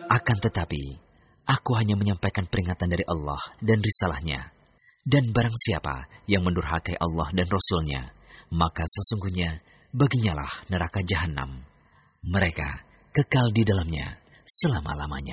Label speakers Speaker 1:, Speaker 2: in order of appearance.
Speaker 1: Akan tetapi, aku hanya menyampaikan peringatan dari Allah dan risalahnya. Dan barang siapa yang mendurhakai Allah dan Rasul-Nya, maka sesungguhnya baginyalah neraka jahanam. Mereka kekal di dalamnya selama-lamanya.